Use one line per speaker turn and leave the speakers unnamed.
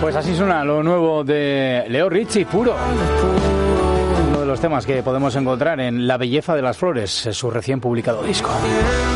Pues así suena lo nuevo de Leo Richie, Puro. Uno de los temas que podemos encontrar en La belleza de las flores, su recién publicado disco.